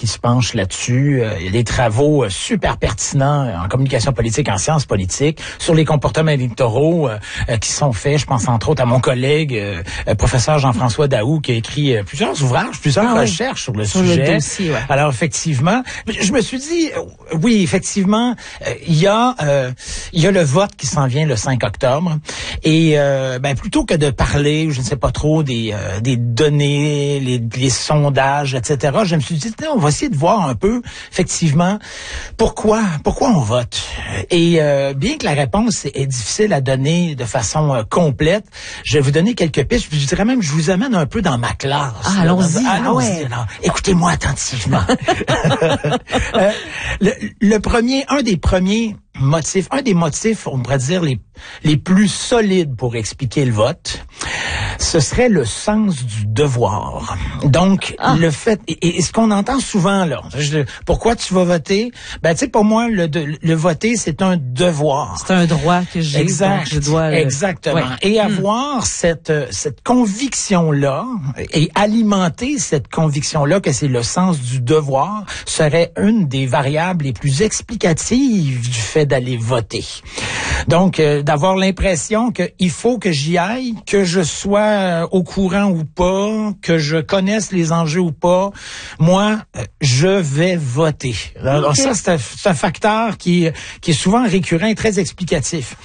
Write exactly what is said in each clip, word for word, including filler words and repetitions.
qui se penche là-dessus. Euh, il y a des travaux euh, super pertinents en communication politique, en sciences politiques, sur les comportements électoraux euh, euh, qui sont faits. Je pense entre autres à mon collègue, euh, euh, professeur Jean-François Daou, qui a écrit euh, plusieurs ouvrages, plusieurs ah, recherches sur le sur sujet. Le dossier, ouais. Alors effectivement, je me suis dit, euh, oui, effectivement, euh, il y a euh, il y a le vote qui s'en vient le cinq octobre. Et euh, ben plutôt que de parler, je ne sais pas trop, des euh, des données, les, les sondages, et cetera, je me suis dit, on va essayer de voir un peu, effectivement, pourquoi pourquoi on vote. Et euh, bien que la réponse est difficile à donner de façon euh, complète, je vais vous donner quelques pistes. Je dirais même, je vous amène un peu dans ma classe. Ah, allons-y. Allons-y. Ah ouais. Alors, écoutez-moi attentivement. euh, le, le premier, un des premiers motifs, un des motifs, on pourrait dire, les, les plus solides pour expliquer le vote, ce serait le sens du devoir. Donc, ah. le fait, et, et ce qu'on entend souvent, là, je, pourquoi tu vas voter? Ben, tu sais, pour moi, le, de, le voter, c'est un devoir. C'est un droit que j'ai. Exact. Je dois le... Exactement. Ouais. Et avoir hmm. cette, cette conviction-là, et alimenter cette conviction-là que c'est le sens du devoir, serait une des variables les plus explicatives du fait d'aller voter. Donc, euh, d'avoir l'impression qu'il faut que j'y aille, que je sois euh, au courant ou pas, que je connaisse les enjeux ou pas, moi, euh, je vais voter. Alors, okay. ça, c'est un, c'est un facteur qui, qui est souvent récurrent et très explicatif.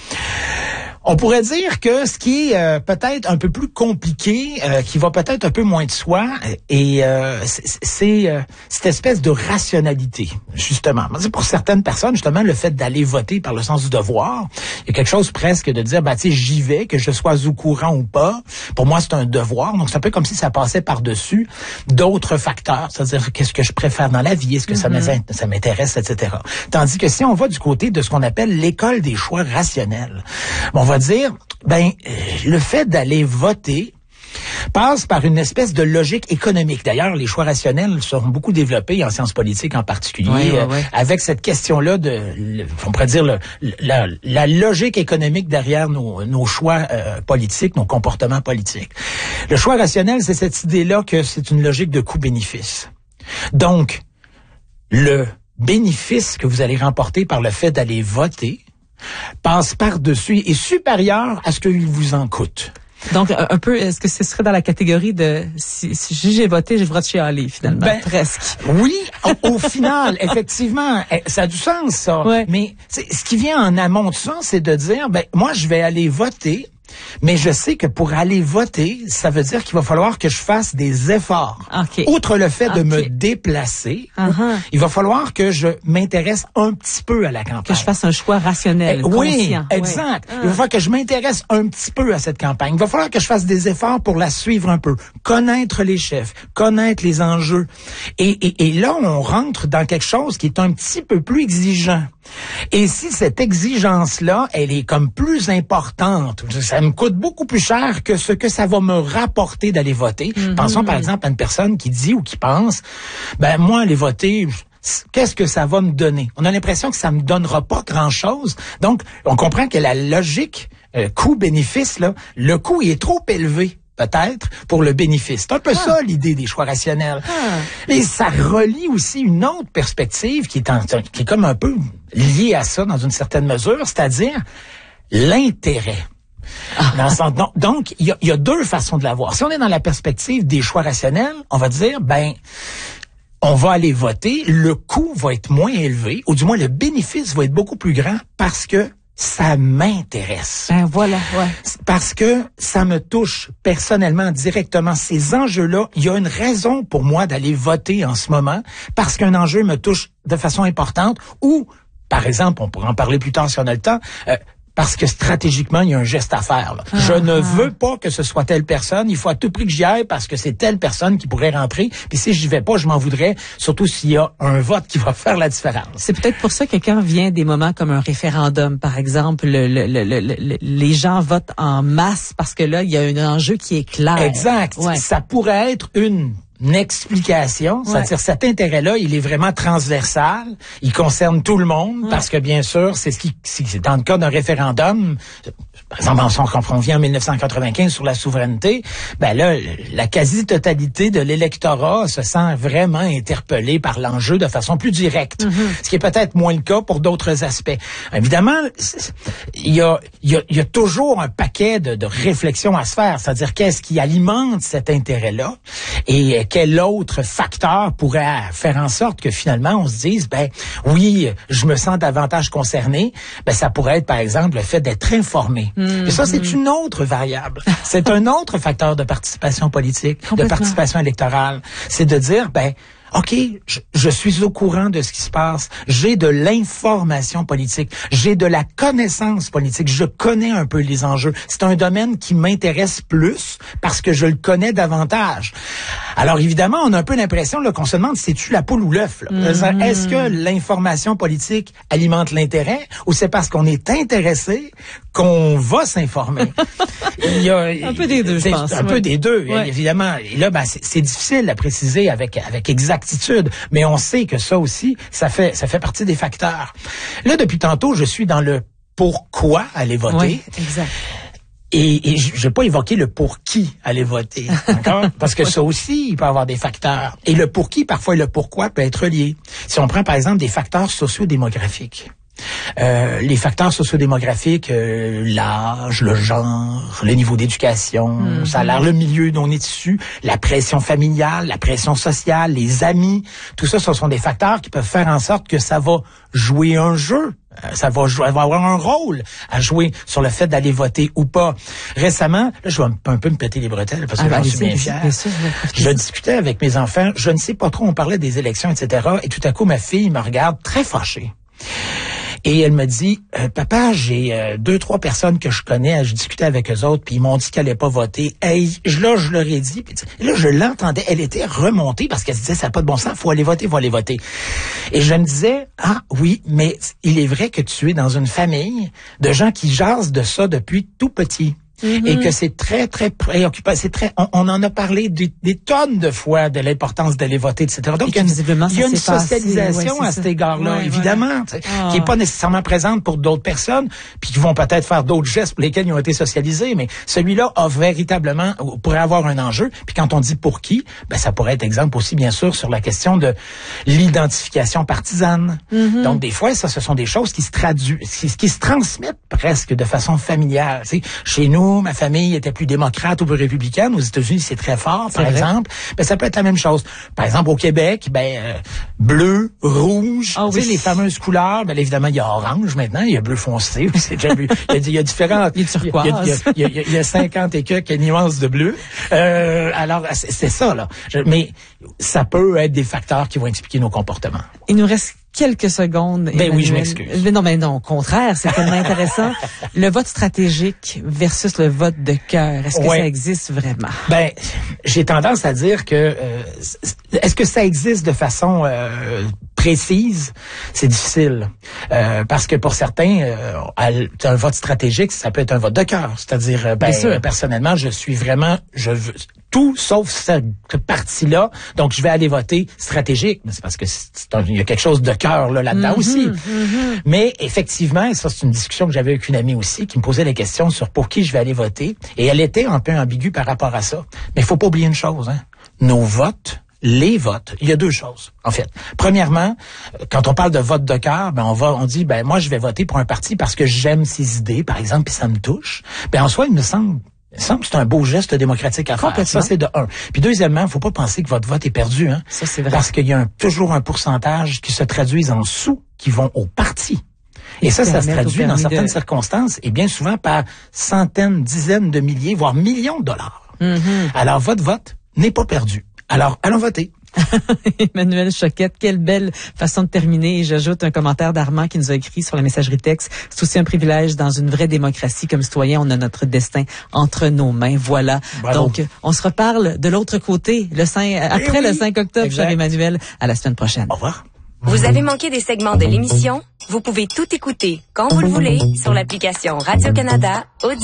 On pourrait dire que ce qui est euh, peut-être un peu plus compliqué, euh, qui va peut-être un peu moins de soi, et euh, c'est, c'est euh, cette espèce de rationalité, justement. Pour certaines personnes, justement, le fait d'aller voter par le sens du devoir, il y a quelque chose presque de dire, bah tu sais, j'y vais, que je sois au courant ou pas. Pour moi, c'est un devoir. Donc, c'est un peu comme si ça passait par-dessus d'autres facteurs, c'est-à-dire qu'est-ce que je préfère dans la vie, est-ce que mm-hmm. ça m'intéresse, et cetera. Tandis que si on va du côté de ce qu'on appelle l'école des choix rationnels, bon, on va dire, ben, le fait d'aller voter passe par une espèce de logique économique. D'ailleurs, les choix rationnels seront beaucoup développés en sciences politiques en particulier, oui, oui, oui. Euh, avec cette question-là de, le, on pourrait dire, le, la, la logique économique derrière nos, nos choix euh, politiques, nos comportements politiques. Le choix rationnel, c'est cette idée-là que c'est une logique de coût-bénéfice. Donc, le bénéfice que vous allez remporter par le fait d'aller voter passe par-dessus et supérieur à ce qu'il vous en coûte. Donc, un peu, est-ce que ce serait dans la catégorie de si, si j'ai voté, je vote chialer, finalement? Ben, presque. Oui, au, au final, effectivement, ça a du sens, ça. Ouais. Mais ce qui vient en amont de ça, c'est de dire, ben moi, je vais aller voter, mais je sais que pour aller voter, ça veut dire qu'il va falloir que je fasse des efforts. Okay. Outre le fait de okay. me déplacer, uh-huh. il va falloir que je m'intéresse un petit peu à la campagne. Que je fasse un choix rationnel, eh, oui, conscient. exact. Oui. Il va falloir que je m'intéresse un petit peu à cette campagne. Il va falloir que je fasse des efforts pour la suivre un peu, connaître les chefs, connaître les enjeux. Et, et, et là, on rentre dans quelque chose qui est un petit peu plus exigeant. Et si cette exigence-là, elle est comme plus importante, ça me coûte beaucoup plus cher que ce que ça va me rapporter d'aller voter. Mm-hmm. Pensons par exemple à une personne qui dit ou qui pense, ben moi, aller voter, qu'est-ce que ça va me donner? On a l'impression que ça me donnera pas grand-chose. Donc, on comprend que la logique euh, coût-bénéfice, là, le coût il est trop élevé. Peut-être, pour le bénéfice. C'est un peu ah. ça, l'idée des choix rationnels. Ah. Et ça relie aussi une autre perspective qui est, en, qui est comme un peu liée à ça dans une certaine mesure, c'est-à-dire l'intérêt. Ah. Dans le sens, donc, donc, il y a, y a deux façons de la voir. Si on est dans la perspective des choix rationnels, on va dire, ben, on va aller voter, le coût va être moins élevé, ou du moins le bénéfice va être beaucoup plus grand parce que ça m'intéresse. Ben voilà, ouais. Parce que ça me touche personnellement, directement. Ces enjeux-là, il y a une raison pour moi d'aller voter en ce moment, parce qu'un enjeu me touche de façon importante, ou, par exemple, on pourra en parler plus tard si on a le temps, euh, parce que stratégiquement, il y a un geste à faire. Là. Ah, je ne ah. veux pas que ce soit telle personne. Il faut à tout prix que j'y aille parce que c'est telle personne qui pourrait rentrer. Puis si j'y vais pas, je m'en voudrais, surtout s'il y a un vote qui va faire la différence. C'est peut-être pour ça que quand vient des moments comme un référendum, par exemple, le, le, le, le, le, les gens votent en masse parce que là, il y a un enjeu qui est clair. Exact. Ouais. Ça pourrait être une... une explication, ouais. c'est-à-dire cet intérêt-là, il est vraiment transversal, il concerne tout le monde, ouais. parce que bien sûr, c'est ce qui, c'est dans le cas d'un référendum, par exemple, quand on vient en mille neuf cent quatre-vingt-quinze sur la souveraineté, ben là, la quasi-totalité de l'électorat se sent vraiment interpellé par l'enjeu de façon plus directe, mm-hmm. ce qui est peut-être moins le cas pour d'autres aspects. Évidemment, il y a, il y a, il y a toujours un paquet de, de réflexions à se faire, c'est-à-dire qu'est-ce qui alimente cet intérêt-là et quel autre facteur pourrait faire en sorte que finalement on se dise, ben oui, je me sens davantage concerné, ben ça pourrait être par exemple le fait d'être informé. Mm-hmm. Et ça, c'est une autre variable. C'est un autre facteur de participation politique, de participation électorale. C'est de dire, ben, OK, je, je suis au courant de ce qui se passe. J'ai de l'information politique. J'ai de la connaissance politique. Je connais un peu les enjeux. C'est un domaine qui m'intéresse plus parce que je le connais davantage. Alors, évidemment, on a un peu l'impression là, qu'on se demande, c'est-tu la poule ou l'œuf? Mm-hmm. Est-ce que l'information politique alimente l'intérêt ou c'est parce qu'on est intéressé qu'on va s'informer? Il y a, un peu des deux, je pense. Un ouais. peu des deux, ouais. évidemment. Et là, ben, c'est, c'est difficile à préciser avec, avec exactitude, mais on sait que ça aussi, ça fait, ça fait partie des facteurs. Là, depuis tantôt, je suis dans le pourquoi aller voter. Oui, exact. Et, et je vais pas évoquer le pour qui aller voter, d'accord? Parce que ça aussi, il peut avoir des facteurs. Et le pour qui, parfois, et le pourquoi peut être lié. Si on prend, par exemple, des facteurs sociodémographiques. Euh, les facteurs sociodémographiques, euh, l'âge, le genre, le niveau d'éducation, mm-hmm. le salaire, le milieu dont on est issu, la pression familiale, la pression sociale, les amis, tout ça, ce sont des facteurs qui peuvent faire en sorte que ça va jouer un jeu. Ça va, jouer, va avoir un rôle à jouer sur le fait d'aller voter ou pas. Récemment, là, je vais un peu me péter les bretelles parce que ah, j'en suis bien fier. Bien sûr, je discutais avec mes enfants, je ne sais pas trop, on parlait des élections, et cetera. Et tout à coup, ma fille me regarde très fâchée. Et elle me dit, euh, papa, j'ai euh, deux, trois personnes que je connais, je discutais avec eux autres, puis ils m'ont dit qu'elle n'allait pas voter. Hey, je, là, je leur ai dit, puis là, je l'entendais, elle était remontée parce qu'elle se disait, ça n'a pas de bon sens, faut aller voter, faut aller voter. Et je me disais, ah oui, mais il est vrai que tu es dans une famille de gens qui jasent de ça depuis tout petit. Mm-hmm. Et que c'est très, très préoccupant. C'est très, on, on en a parlé des, des tonnes de fois de l'importance d'aller voter, et cetera. Donc, il y a une, il y a une socialisation ouais, à cet égard-là, ouais, évidemment, ouais. Ah. qui est pas nécessairement présente pour d'autres personnes, puis qui vont peut-être faire d'autres gestes pour lesquels ils ont été socialisés, mais celui-là a véritablement, pourrait avoir un enjeu. Puis quand on dit pour qui, ben ça pourrait être exemple aussi, bien sûr, sur la question de l'identification partisane. Mm-hmm. Donc, des fois, ça, ce sont des choses qui se traduisent, qui, qui se transmettent presque de façon familiale. Tu sais, chez nous, ma famille était plus démocrate ou plus républicaine. Aux États-Unis, c'est très fort, par c'est exemple. Ben, ça peut être la même chose. Par exemple, au Québec, ben euh, bleu, rouge, oh, tu sais, oui. les fameuses couleurs. Ben, évidemment, il y a orange maintenant, il y a bleu foncé. C'est déjà bleu. Il y a, il y a différentes. Il y a turquoise. Il y a, il y a, il y a, il y a cinquante et quelques nuances de bleu. Euh, alors, c'est, c'est ça, là. Je, mais ça peut être des facteurs qui vont expliquer nos comportements. Il nous reste quelques secondes. Ben Emmanuel. oui, je m'excuse. Mais non, mais non, au contraire, c'est tellement intéressant. Le vote stratégique versus le vote de cœur, est-ce que ouais. ça existe vraiment? Ben, j'ai tendance à dire que euh, est-ce que ça existe de façon euh, précise? C'est difficile. Euh, parce que pour certains, euh, un vote stratégique, ça peut être un vote de cœur. C'est-à-dire, ben, personnellement, je suis vraiment, je veux tout sauf cette partie-là. Donc, je vais aller voter stratégique. Mais c'est parce que c'est un, il y a quelque chose de cœur là, là-dedans mm-hmm, aussi. Mm-hmm. Mais effectivement, et ça, c'est une discussion que j'avais avec une amie aussi qui me posait des questions sur pour qui je vais aller voter. Et elle était un peu ambiguë par rapport à ça. Mais il faut pas oublier une chose, hein. Nos votes, les votes, il y a deux choses, en fait. Premièrement, quand on parle de vote de cœur, ben on va, on dit, ben moi, je vais voter pour un parti parce que j'aime ses idées, par exemple, puis ça me touche. Ben en soi, il me semble Il me semble que c'est un beau geste démocratique à faire. Ça, c'est de un. Puis deuxièmement, faut pas penser que votre vote est perdu, hein. Ça, c'est vrai. Parce qu'il y a un, toujours un pourcentage qui se traduisent en sous qui vont au parti. Et, Et ça, ça se traduit dans certaines de... circonstances et bien souvent par centaines, dizaines de milliers, voire millions de dollars. Mm-hmm. Alors, votre vote n'est pas perdu. Alors, allons voter. Emmanuel Choquette, quelle belle façon de terminer. Et j'ajoute un commentaire d'Armand qui nous a écrit sur la messagerie texte. C'est aussi un privilège dans une vraie démocratie. Comme citoyen, on a notre destin entre nos mains. Voilà. Bravo. Donc, on se reparle de l'autre côté, le cinq, après oui, le cinq octobre, exact. Cher Emmanuel. À la semaine prochaine. Au revoir. Vous avez manqué des segments de l'émission? Vous pouvez tout écouter quand vous le voulez sur l'application Radio-Canada Audio.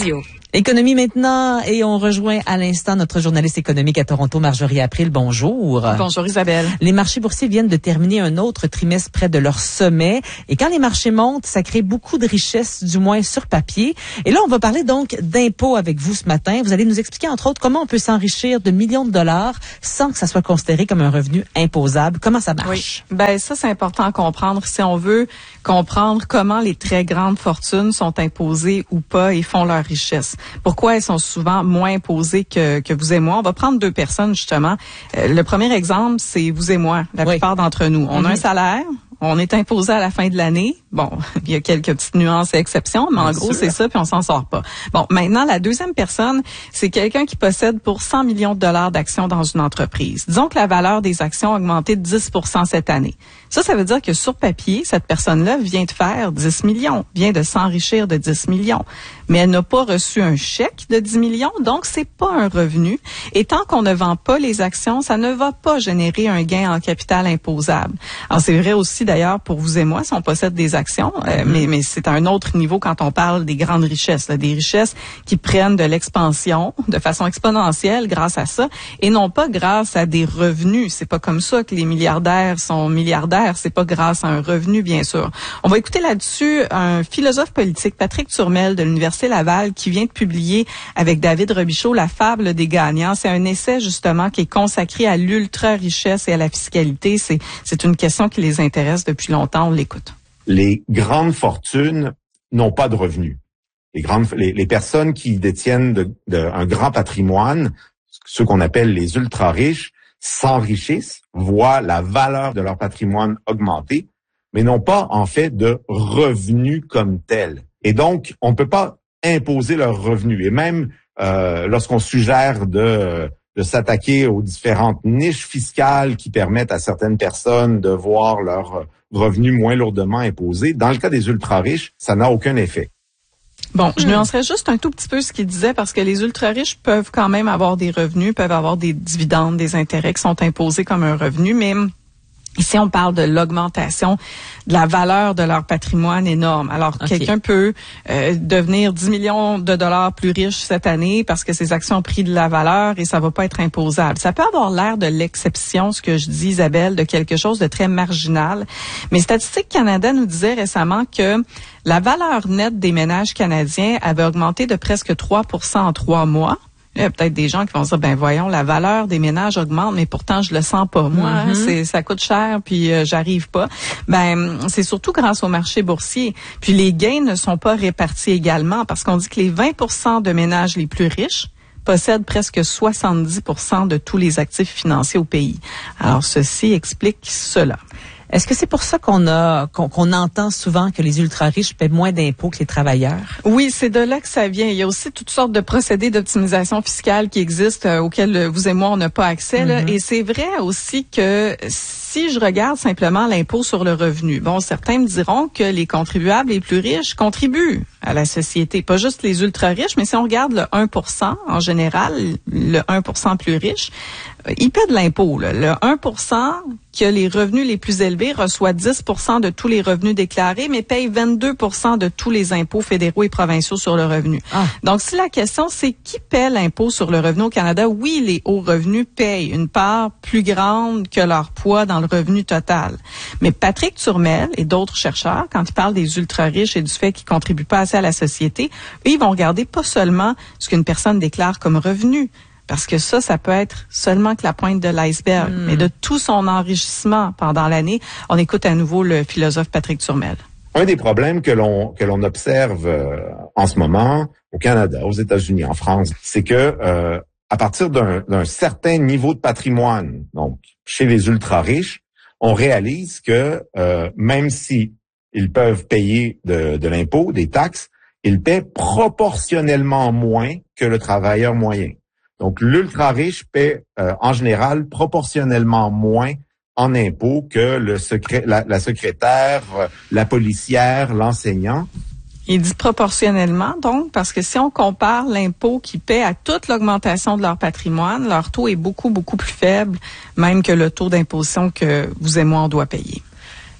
Économie maintenant, et on rejoint à l'instant notre journaliste économique à Toronto, Marjorie April. Bonjour. Bonjour Isabelle. Les marchés boursiers viennent de terminer un autre trimestre près de leur sommet. Et quand les marchés montent, ça crée beaucoup de richesses, du moins sur papier. Et là, on va parler donc d'impôts avec vous ce matin. Vous allez nous expliquer, entre autres, comment on peut s'enrichir de millions de dollars sans que ça soit considéré comme un revenu imposable. Comment ça marche? Oui. Ben, ça, c'est important à comprendre si on veut comprendre comment les très grandes fortunes sont imposées ou pas et font leur richesse. Pourquoi elles sont souvent moins imposées que, que vous et moi? On va prendre deux personnes, justement. Euh, le premier exemple, c'est vous et moi, la oui. plupart d'entre nous. On mm-hmm. a un salaire. On est imposé à la fin de l'année. Bon, il y a quelques petites nuances et exceptions, mais en Bien gros, sûr. c'est ça, puis on s'en sort pas. Bon, maintenant, la deuxième personne, c'est quelqu'un qui possède pour cent millions de dollars d'actions dans une entreprise. Disons que la valeur des actions a augmenté de dix pour cent cette année. Ça, ça veut dire que sur papier, cette personne-là vient de faire dix millions, vient de s'enrichir de dix millions. Mais elle n'a pas reçu un chèque de dix millions, donc c'est pas un revenu. Et tant qu'on ne vend pas les actions, ça ne va pas générer un gain en capital imposable. Alors, c'est vrai aussi d'ailleurs pour vous et moi, si on possède des actions, euh, mm-hmm. mais, mais c'est à un autre niveau quand on parle des grandes richesses, là, des richesses qui prennent de l'expansion de façon exponentielle grâce à ça, et non pas grâce à des revenus. C'est pas comme ça que les milliardaires sont milliardaires. C'est pas grâce à un revenu, bien sûr. On va écouter là-dessus un philosophe politique, Patrick Turmel, de l'Université Laval, qui vient de publier avec David Robichaud La fable des gagnants. C'est un essai, justement, qui est consacré à l'ultra-richesse et à la fiscalité. C'est, c'est une question qui les intéresse depuis longtemps. On l'écoute. Les grandes fortunes n'ont pas de revenus. Les grandes, les, les personnes qui détiennent de, de, un grand patrimoine, ceux qu'on appelle les ultra-riches, s'enrichissent, voient la valeur de leur patrimoine augmenter, mais n'ont pas, en fait, de revenus comme tels. Et donc, on ne peut pas imposer leurs revenus. Et même euh, lorsqu'on suggère de, de s'attaquer aux différentes niches fiscales qui permettent à certaines personnes de voir leurs revenus moins lourdement imposés, dans le cas des ultra-riches, ça n'a aucun effet. Bon, je nuancerais juste un tout petit peu ce qu'il disait parce que les ultra-riches peuvent quand même avoir des revenus, peuvent avoir des dividendes, des intérêts qui sont imposés comme un revenu, mais ici, on parle de l'augmentation de la valeur de leur patrimoine énorme. Alors, okay. quelqu'un peut euh, devenir dix millions de dollars plus riche cette année parce que ses actions ont pris de la valeur et ça va pas être imposable. Ça peut avoir l'air de l'exception, ce que je dis, Isabelle, de quelque chose de très marginal. Mais Statistique Canada nous disait récemment que la valeur nette des ménages canadiens avait augmenté de presque trois pour cent en trois mois. Il y a peut-être des gens qui vont se dire, ben voyons, la valeur des ménages augmente, mais pourtant je le sens pas. Moi, mm-hmm. hein, c'est, ça coûte cher, puis euh, j'arrive pas. Ben c'est surtout grâce au marché boursier. Puis les gains ne sont pas répartis également, parce qu'on dit que les vingt pour cent de ménages les plus riches possèdent presque soixante-dix pour cent de tous les actifs financiers au pays. Alors ceci explique cela. Est-ce que c'est pour ça qu'on a qu'on, qu'on entend souvent que les ultra-riches paient moins d'impôts que les travailleurs? Oui, c'est de là que ça vient. Il y a aussi toutes sortes de procédés d'optimisation fiscale qui existent euh, auxquels vous et moi, on n'a pas accès. Là. Mm-hmm. Et c'est vrai aussi que si je regarde simplement l'impôt sur le revenu, bon, certains me diront que les contribuables les plus riches contribuent à la société. Pas juste les ultra-riches, mais si on regarde le un pour cent en général, le un pour cent plus riche, il paie de l'impôt. Là. Le un pour cent qui a les revenus les plus élevés reçoit dix pour cent de tous les revenus déclarés, mais paye vingt-deux pour cent de tous les impôts fédéraux et provinciaux sur le revenu. Ah. Donc, si la question, c'est qui paie l'impôt sur le revenu au Canada, oui, les hauts revenus payent une part plus grande que leur poids dans le revenu total. Mais Patrick Turmel et d'autres chercheurs, quand ils parlent des ultra-riches et du fait qu'ils contribuent pas assez à la société, eux, ils vont regarder pas seulement ce qu'une personne déclare comme revenu, parce que ça, ça peut être seulement que la pointe de l'iceberg. Mm. Mais de tout son enrichissement pendant l'année, on écoute à nouveau le philosophe Patrick Turmel. Un des problèmes que l'on que l'on observe euh, en ce moment au Canada, aux États-Unis, en France, c'est que euh, à partir d'un, d'un certain niveau de patrimoine, donc chez les ultra-riches, on réalise que euh, même si ils peuvent payer de, de l'impôt, des taxes, ils paient proportionnellement moins que le travailleur moyen. Donc, l'ultra-riche paie euh, en général proportionnellement moins en impôts que le secré- la, la secrétaire, euh, la policière, l'enseignant. Il dit proportionnellement, donc, parce que si on compare l'impôt qu'ils paient à toute l'augmentation de leur patrimoine, leur taux est beaucoup, beaucoup plus faible, même que le taux d'imposition que vous et moi, on doit payer.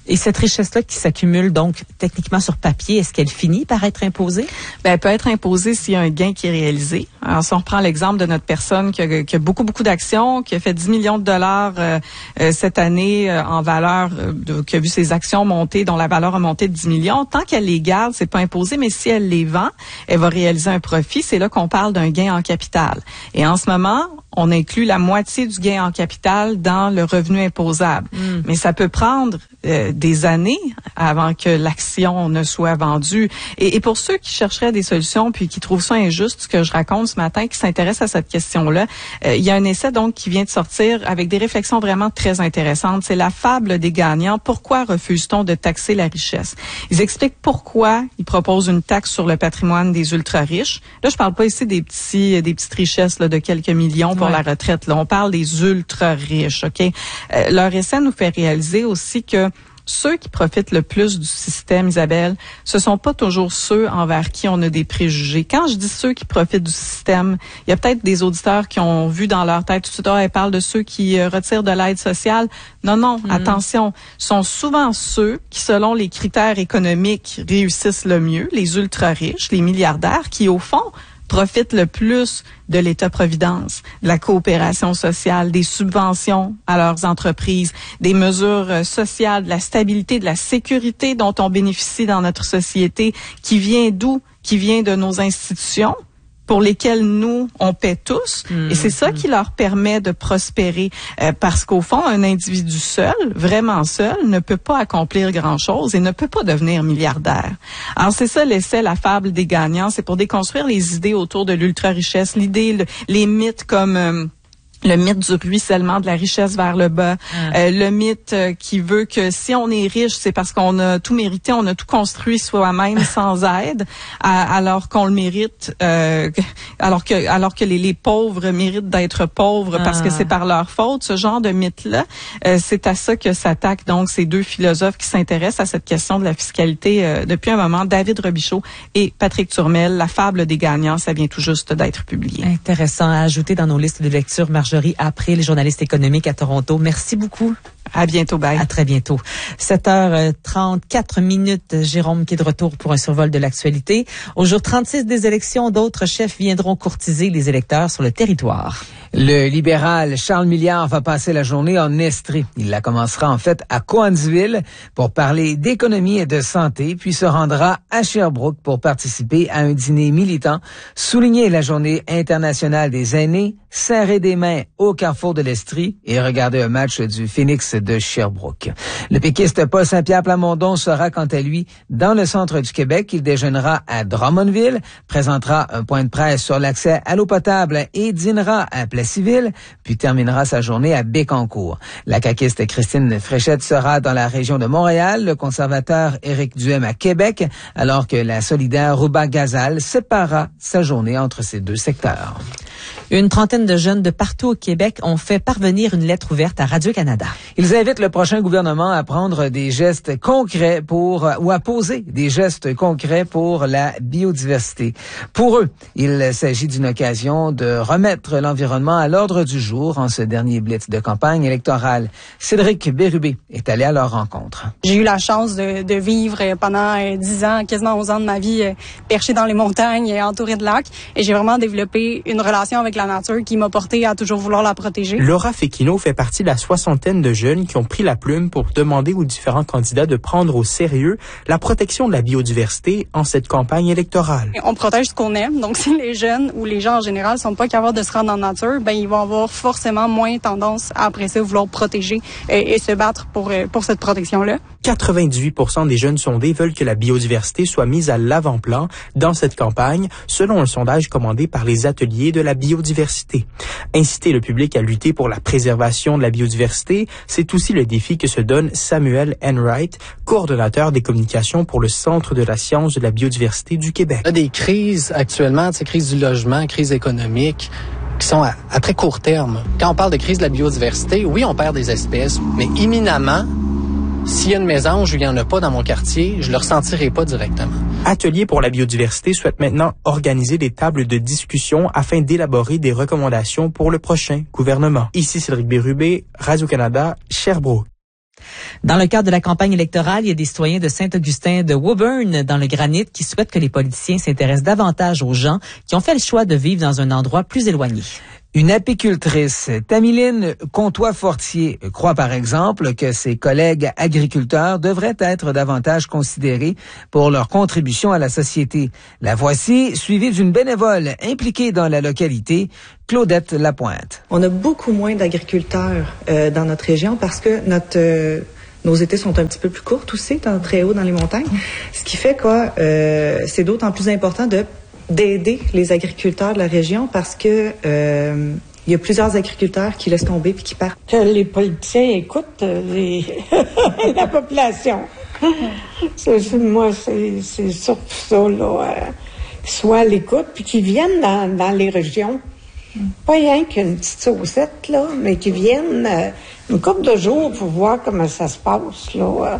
Et cette richesse-là qui s'accumule donc techniquement sur papier, est-ce qu'elle finit par être imposée? Ben, elle peut être imposée s'il y a un gain qui est réalisé. Alors, si on reprend l'exemple de notre personne qui a, qui a beaucoup, beaucoup d'actions, qui a fait dix millions de dollars euh, euh, cette année euh, en valeur, euh, de, qui a vu ses actions monter, dont la valeur a monté de dix millions, tant qu'elle les garde, c'est pas imposé, mais si elle les vend, elle va réaliser un profit. C'est là qu'on parle d'un gain en capital. Et en ce moment, on inclut la moitié du gain en capital dans le revenu imposable. Mm. Mais ça peut prendre euh, des années avant que l'action ne soit vendue. Et, et pour ceux qui chercheraient des solutions puis qui trouvent ça injuste, ce que je raconte ce matin, qui s'intéressent à cette question-là, euh, il y a un essai donc qui vient de sortir avec des réflexions vraiment très intéressantes. C'est la fable des gagnants. Pourquoi refuse-t-on de taxer la richesse? Ils expliquent pourquoi ils proposent une taxe sur le patrimoine des ultra-riches. Là, je parle pas ici des petits, des petites richesses là, de quelques millions pour la retraite. Là, on parle des ultra-riches, OK? Euh, leur essai nous fait réaliser aussi que ceux qui profitent le plus du système, Isabelle, ce sont pas toujours ceux envers qui on a des préjugés. Quand je dis ceux qui profitent du système, il y a peut-être des auditeurs qui ont vu dans leur tête tout de suite, oh, elle parle de ceux qui euh, retirent de l'aide sociale. Non, non, mmh. attention, sont souvent ceux qui, selon les critères économiques, réussissent le mieux, les ultra-riches, les milliardaires, qui, au fond, profitent le plus de l'État-providence, de la coopération sociale, des subventions à leurs entreprises, des mesures sociales, de la stabilité, de la sécurité dont on bénéficie dans notre société, qui vient d'où? Qui vient de nos institutions, pour lesquels nous, on paie tous. Mmh, et c'est ça mmh. qui leur permet de prospérer. Euh, parce qu'au fond, un individu seul, vraiment seul, ne peut pas accomplir grand-chose et ne peut pas devenir milliardaire. Alors, c'est ça l'essai, la fable des gagnants. C'est pour déconstruire les idées autour de l'ultra-richesse, l'idée, le, les mythes comme... Euh, le mythe du ruissellement de la richesse vers le bas, ah. euh, le mythe euh, qui veut que si on est riche, c'est parce qu'on a tout mérité, on a tout construit soi-même sans aide, à, alors qu'on le mérite, euh, alors que alors que les, les pauvres méritent d'être pauvres ah. parce que c'est par leur faute. Ce genre de mythe-là, euh, c'est à ça que s'attaquent donc ces deux philosophes qui s'intéressent à cette question de la fiscalité euh, depuis un moment, David Robichaud et Patrick Turmel. La fable des gagnants, ça vient tout juste d'être publié. Intéressant à ajouter dans nos listes de lecture. Marjorie April, journaliste économique à Toronto. Merci beaucoup. À bientôt, bye. À très bientôt. sept heures trente-quatre minutes, Jérôme qui est de retour pour un survol de l'actualité. Au jour trente-six des élections, d'autres chefs viendront courtiser les électeurs sur le territoire. Le libéral Charles Milliard va passer la journée en Estrie. Il la commencera en fait à Cowansville pour parler d'économie et de santé, puis se rendra à Sherbrooke pour participer à un dîner militant, souligner la journée internationale des aînés, serrer des mains au carrefour de l'Estrie et regarder un match du Phoenix de Sherbrooke. Le péquiste Paul Saint-Pierre Plamondon sera quant à lui dans le centre du Québec. Il déjeunera à Drummondville, présentera un point de presse sur l'accès à l'eau potable et dînera à Plessisville, puis terminera sa journée à Bécancour. La caquiste Christine Fréchette sera dans la région de Montréal, le conservateur Éric Duhem à Québec, alors que la solidaire Rouba Gazal séparera sa journée entre ces deux secteurs. Une trentaine de jeunes de partout au Québec ont fait parvenir une lettre ouverte à Radio-Canada. Ils invitent le prochain gouvernement à prendre des gestes concrets pour, ou à poser des gestes concrets pour la biodiversité. Pour eux, il s'agit d'une occasion de remettre l'environnement à l'ordre du jour en ce dernier blitz de campagne électorale. Cédric Bérubé est allé à leur rencontre. J'ai eu la chance de, de vivre pendant dix ans, quasiment onze ans de ma vie, perché dans les montagnes, entouré de lacs, et j'ai vraiment développé une relation avec la nature qui m'a porté à toujours vouloir la protéger. Laura Fekino fait partie de la soixantaine de jeunes qui ont pris la plume pour demander aux différents candidats de prendre au sérieux la protection de la biodiversité en cette campagne électorale. On protège ce qu'on aime, donc si les jeunes ou les gens en général sont pas capables de se rendre en nature, ben ils vont avoir forcément moins tendance à après ça vouloir protéger et, et se battre pour pour cette protection-là. quatre-vingt-dix-huit pour cent des jeunes sondés veulent que la biodiversité soit mise à l'avant-plan dans cette campagne, selon un sondage commandé par les ateliers de la biodiversité. Inciter le public à lutter pour la préservation de la biodiversité, c'est aussi le défi que se donne Samuel Enright, coordonnateur des communications pour le Centre de la science de la biodiversité du Québec. Il y a des crises actuellement, c'est crise du logement, crise économique, qui sont à, à très court terme. Quand on parle de crise de la biodiversité, oui, on perd des espèces, mais imminemment, s'il y a une mésange ou il n'y en a pas dans mon quartier, je le ressentirai pas directement. Atelier pour la biodiversité souhaite maintenant organiser des tables de discussion afin d'élaborer des recommandations pour le prochain gouvernement. Ici Cédric Bérubé, Radio-Canada, Sherbrooke. Dans le cadre de la campagne électorale, il y a des citoyens de Saint-Augustin de Woburn, dans le Granit, qui souhaitent que les politiciens s'intéressent davantage aux gens qui ont fait le choix de vivre dans un endroit plus éloigné. Une apicultrice, Tamiline Comtois-Fortier, croit par exemple que ses collègues agriculteurs devraient être davantage considérés pour leur contribution à la société. La voici, suivie d'une bénévole impliquée dans la localité, Claudette Lapointe. On a beaucoup moins d'agriculteurs euh, dans notre région parce que notre euh, nos étés sont un petit peu plus courtes aussi, étant très haut dans les montagnes. Ce qui fait que euh, c'est d'autant plus important de d'aider les agriculteurs de la région parce que euh, il y a plusieurs agriculteurs qui laissent tomber puis qui partent. Que les politiciens écoutent les la population. c'est, moi, c'est, c'est surtout ça, là. Euh, qu'ils soient à l'écoute puis qu'ils viennent dans, dans les régions. Pas rien qu'une petite saucette, là, mais qu'ils viennent euh, une couple de jours pour voir comment ça se passe, là. Euh,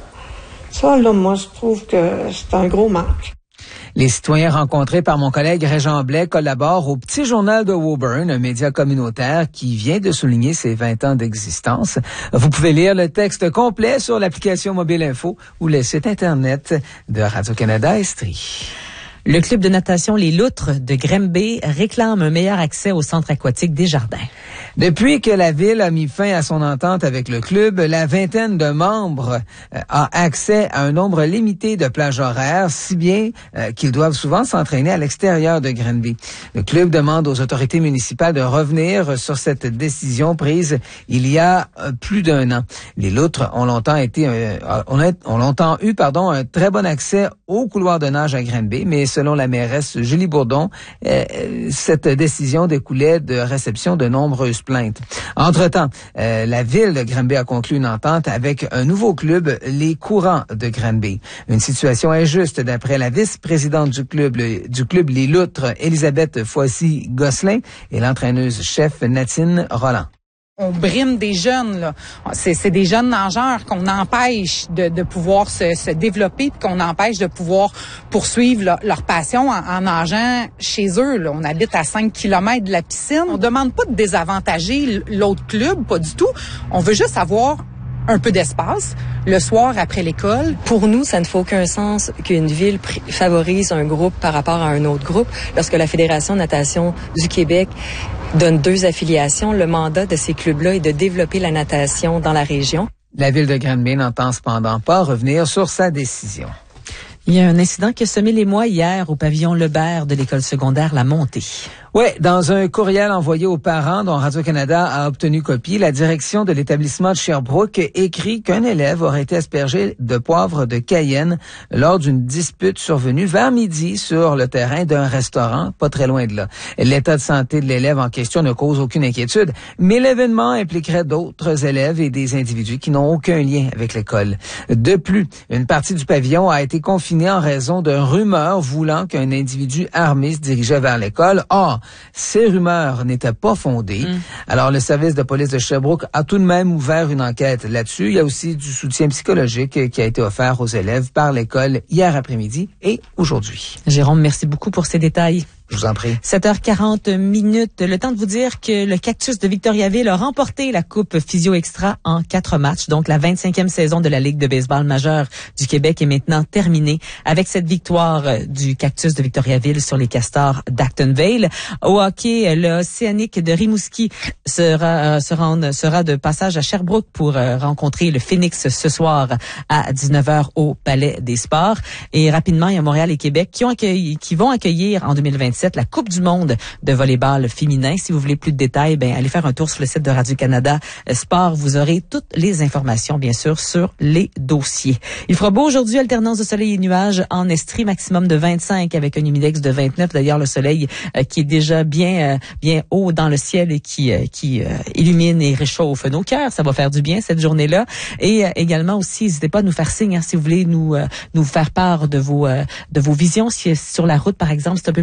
ça, là, moi, je trouve que c'est un gros manque. Les citoyens rencontrés par mon collègue Régent Blais collaborent au Petit Journal de Woburn, un média communautaire qui vient de souligner ses vingt ans d'existence. Vous pouvez lire le texte complet sur l'application Mobile Info ou le site Internet de Radio-Canada Estrie. Le club de natation Les Loutres de Granby réclame un meilleur accès au centre aquatique des Jardins. Depuis que la ville a mis fin à son entente avec le club, la vingtaine de membres euh, a accès à un nombre limité de plages horaires, si bien euh, qu'ils doivent souvent s'entraîner à l'extérieur de Granby. Le club demande aux autorités municipales de revenir sur cette décision prise il y a euh, plus d'un an. Les Loutres ont longtemps été, euh, ont, ont longtemps eu, pardon, un très bon accès au couloir de nage à Granby, mais selon la mairesse Julie Bourdon, euh, cette décision découlait de réception de nombreuses plaintes. Entre-temps, euh, la ville de Granby a conclu une entente avec un nouveau club, les Courants de Granby. Une situation injuste d'après la vice-présidente du club, le, du club Les Loutres, Elisabeth Foissy-Gosselin, et l'entraîneuse-chef Natine Roland. On brime des jeunes, là. C'est, c'est des jeunes nageurs qu'on empêche de, de pouvoir se, se développer, puis qu'on empêche de pouvoir poursuivre leur, leur passion en, en nageant chez eux, là. On habite à cinq kilomètres de la piscine. On demande pas de désavantager l'autre club, pas du tout. On veut juste avoir un peu d'espace le soir après l'école. Pour nous, ça ne fait aucun sens qu'une ville pr- favorise un groupe par rapport à un autre groupe. Lorsque la Fédération de natation du Québec donne deux affiliations, le mandat de ces clubs-là est de développer la natation dans la région. La ville de Granby n'entend cependant pas revenir sur sa décision. Il y a un incident qui a semé l'émoi hier au pavillon Lebert de l'école secondaire La Montée. Oui, dans un courriel envoyé aux parents dont Radio-Canada a obtenu copie, la direction de l'établissement de Sherbrooke écrit qu'un élève aurait été aspergé de poivre de Cayenne lors d'une dispute survenue vers midi sur le terrain d'un restaurant, pas très loin de là. L'état de santé de l'élève en question ne cause aucune inquiétude, mais l'événement impliquerait d'autres élèves et des individus qui n'ont aucun lien avec l'école. De plus, une partie du pavillon a été confinée en raison de rumeurs voulant qu'un individu armé se dirigeait vers l'école. Or, ces rumeurs n'étaient pas fondées. Mmh. Alors, le service de police de Sherbrooke a tout de même ouvert une enquête là-dessus. Il y a aussi du soutien psychologique qui a été offert aux élèves par l'école hier après-midi et aujourd'hui. Jérôme, merci beaucoup pour ces détails. Je vous en prie. sept heures quarante minutes. Le temps de vous dire que le Cactus de Victoriaville a remporté la Coupe Physio Extra en quatre matchs. Donc, la vingt-cinquième saison de la Ligue de baseball majeure du Québec est maintenant terminée avec cette victoire du Cactus de Victoriaville sur les Castors d'Actonville. Au hockey, le Océanique de Rimouski sera, sera, sera de passage à Sherbrooke pour rencontrer le Phoenix ce soir à dix-neuf heures au Palais des Sports. Et rapidement, il y a Montréal et Québec qui, ont accueilli, qui vont accueillir en deux mille vingt-sept la Coupe du monde de volleyball féminin. Si vous voulez plus de détails, ben allez faire un tour sur le site de Radio-Canada Sport. Vous aurez toutes les informations, bien sûr, sur les dossiers. Il fera beau aujourd'hui, alternance de soleil et nuages en Estrie, maximum de vingt-cinq avec un humidex de vingt-neuf. D'ailleurs, le soleil euh, qui est déjà bien euh, bien haut dans le ciel et qui euh, qui euh, illumine et réchauffe nos cœurs. Ça va faire du bien cette journée-là. Et euh, également aussi, n'hésitez pas à nous faire signe hein, si vous voulez nous euh, nous faire part de vos euh, de vos visions. Si sur la route, par exemple, c'est un peu plus difficile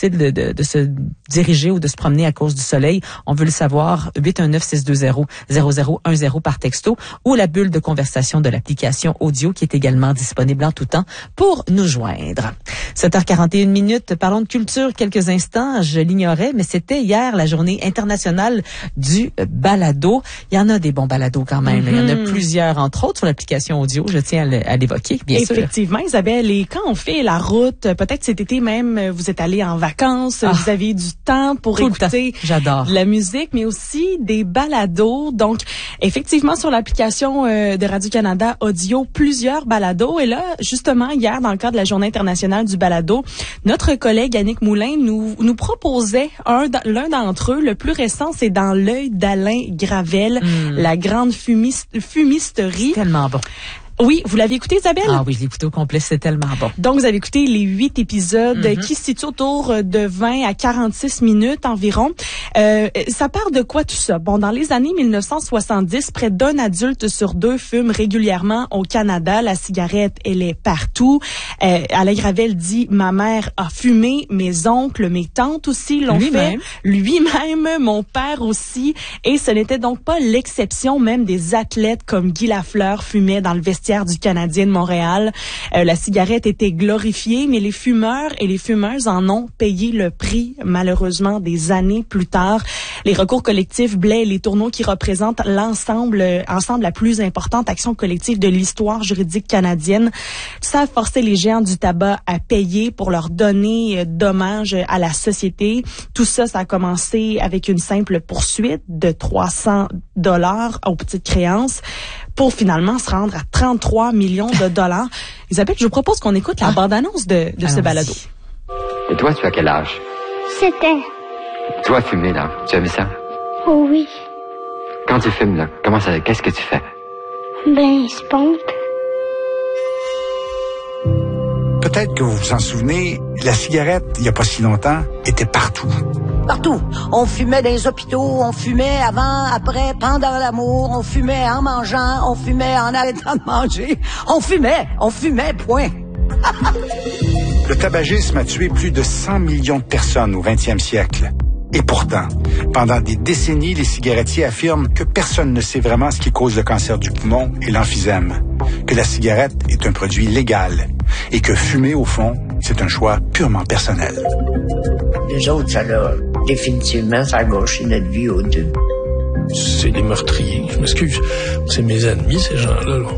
décide de, de, de se diriger ou de se promener à cause du soleil, on veut le savoir, huit un neuf, six deux zéro, zéro zéro un zéro par texto ou la bulle de conversation de l'application audio qui est également disponible en tout temps pour nous joindre. sept heures quarante et une minutes, parlons de culture quelques instants. Je l'ignorais, mais c'était hier la journée internationale du balado. Il y en a des bons balados quand même. Mm-hmm. Il y en a plusieurs, entre autres, sur l'application audio. Je tiens à l'évoquer, bien sûr. Effectivement, Isabelle. Et quand on fait la route, peut-être cet été même, vous êtes allé en vacances, ah, vous avez du temps pour tout écouter J'adore. de la musique, mais aussi des balados. Donc, effectivement, sur l'application euh, de Radio-Canada Audio, plusieurs balados. Et là, justement, hier, dans le cadre de la Journée internationale du balado, notre collègue Annick Moulin nous, nous proposait un, l'un d'entre eux. Le plus récent, c'est Dans l'œil d'Alain Gravel, mmh. la grande fumiste, fumisterie. Tellement bon. Oui, vous l'avez écouté, Isabelle? Ah oui, je l'ai écouté au complet, c'est tellement bon. Donc, vous avez écouté les huit épisodes Mm-hmm. qui se situent autour de vingt à quarante-six minutes environ. Euh, ça part de quoi tout ça? Bon, dans les années mille neuf cent soixante-dix, près d'un adulte sur deux fume régulièrement au Canada. La cigarette, elle est partout. Euh, Alain Gravel dit, ma mère a fumé, mes oncles, mes tantes aussi l'ont Lui-même. fait. Lui-même, mon père aussi. Et ce n'était donc pas l'exception, même des athlètes comme Guy Lafleur fumaient dans le vestiaire du Canadien de Montréal. Euh, la cigarette était glorifiée, mais les fumeurs et les fumeuses en ont payé le prix, malheureusement, des années plus tard. Les recours collectifs Blais et les tourneaux qui représentent l'ensemble, euh, ensemble la plus importante action collective de l'histoire juridique canadienne, ça a forcé les géants du tabac à payer pour leur donner euh, dommages à la société. Tout ça, ça a commencé avec une simple poursuite de trois cents dollars aux petites créances, pour finalement se rendre à trente-trois millions de dollars. Isabelle, je vous propose qu'on écoute la ah. bande-annonce de, de ce balado. Et toi, tu as quel âge? C'était. Toi, fumer, là, tu as vu ça? Oh oui. Quand tu fumes, là, comment ça, qu'est-ce que tu fais? Ben, je pompe. Peut-être que vous vous en souvenez, la cigarette, il n'y a pas si longtemps, était partout. Partout. On fumait dans les hôpitaux, on fumait avant, après, pendant l'amour, on fumait en mangeant, on fumait en arrêtant de manger. On fumait, on fumait, point. Le tabagisme a tué plus de cent millions de personnes au vingtième siècle. Et pourtant, pendant des décennies, les cigarettiers affirment que personne ne sait vraiment ce qui cause le cancer du poumon et l'emphysème, que la cigarette est un produit légal et que fumer, au fond, c'est un choix purement personnel. Les autres, ça l'a définitivement, ça a gâché notre vie aux deux. C'est des meurtriers, je m'excuse. C'est mes ennemis, ces gens-là, là.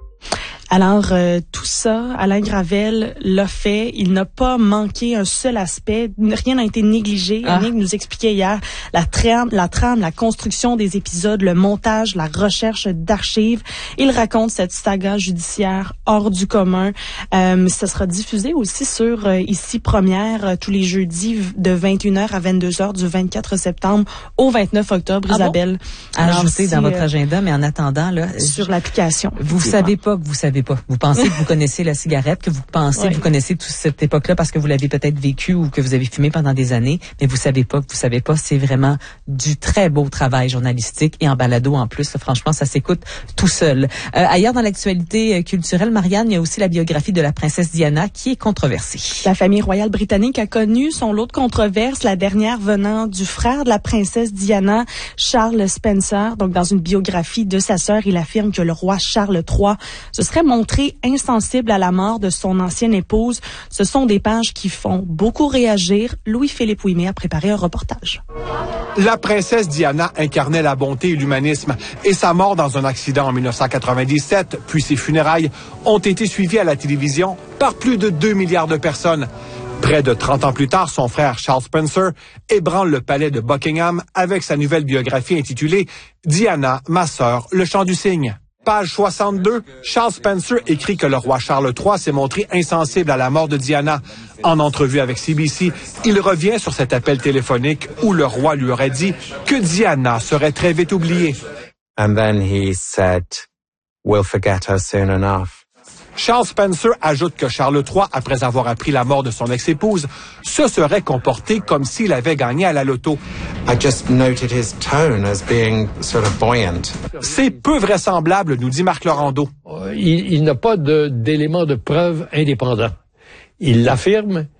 Alors, euh, tout ça, Alain Gravel l'a fait. Il n'a pas manqué un seul aspect. Rien n'a été négligé. Ah. Annick nous expliquait hier la trame, la trame, la construction des épisodes, le montage, la recherche d'archives. Il raconte cette saga judiciaire hors du commun. Euh, ça sera diffusé aussi sur euh, Ici Première euh, tous les jeudis de vingt et une heures à vingt-deux heures du vingt-quatre septembre au vingt-neuf octobre. Ah Isabelle. Bon? Ajouté dans votre agenda, mais en attendant, là. Sur l'application. Vous savez pas que vous savez pas. Vous pensez que vous connaissez la cigarette, que vous pensez oui. que vous connaissez toute cette époque-là parce que vous l'avez peut-être vécu ou que vous avez fumé pendant des années, mais vous savez pas que vous savez pas. C'est vraiment du très beau travail journalistique et en balado en plus. Là, franchement, ça s'écoute tout seul. Euh, ailleurs dans l'actualité culturelle, Marianne, il y a aussi la biographie de la princesse Diana qui est controversée. La famille royale britannique a connu son lot de controverses, la dernière venant du frère de la princesse Diana, Charles Spencer. Donc, dans une biographie de sa sœur, il affirme que le roi Charles trois se serait montré insensible à la mort de son ancienne épouse. Ce sont des pages qui font beaucoup réagir. Louis-Philippe Ouimet a préparé un reportage. La princesse Diana incarnait la bonté et l'humanisme et sa mort dans un accident en dix-neuf cent quatre-vingt-dix-sept, puis ses funérailles, ont été suivies à la télévision par plus de deux milliards de personnes. Près de trente ans plus tard, son frère Charles Spencer ébranle le palais de Buckingham avec sa nouvelle biographie intitulée « Diana, ma sœur, le chant du cygne ». Page soixante-deux, Charles Spencer écrit que le roi Charles trois s'est montré insensible à la mort de Diana. En entrevue avec C B C, il revient sur cet appel téléphonique où le roi lui aurait dit que Diana serait très vite oubliée. And then he said, "We'll forget her soon enough." Charles Spencer ajoute que Charles trois, après avoir appris la mort de son ex-épouse, se serait comporté comme s'il avait gagné à la loto. I just noted his tone as being sort of buoyant. C'est peu vraisemblable, nous dit Marc Laurando. Il, il n'a pas de, d'éléments de preuve indépendants. Il l'affirme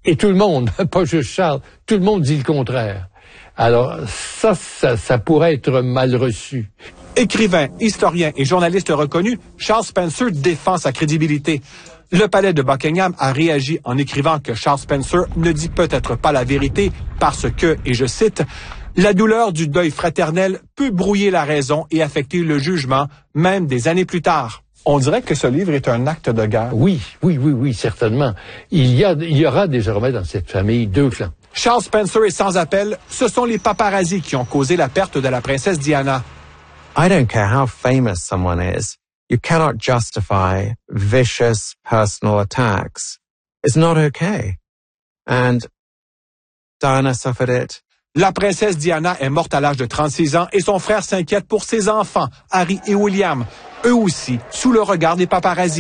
Et tout le monde, pas juste Charles, tout le monde dit le contraire. Alors ça, ça, ça pourrait être mal reçu. Écrivain, historien et journaliste reconnu, Charles Spencer défend sa crédibilité. Le palais de Buckingham a réagi en écrivant que Charles Spencer ne dit peut-être pas la vérité parce que, et je cite, « La douleur du deuil fraternel peut brouiller la raison et affecter le jugement, même des années plus tard. » On dirait que ce livre est un acte de guerre. Oui, oui, oui, oui, certainement. Il y a, il y aura désormais dans cette famille deux clans. Charles Spencer est sans appel. Ce sont les paparazzis qui ont causé la perte de la princesse Diana. I don't care how famous someone is. You cannot justify vicious personal attacks. It's not okay. And Diana suffered it. La princesse Diana est morte à l'âge de trente-six ans et son frère s'inquiète pour ses enfants, Harry et William, eux aussi sous le regard des paparazzis.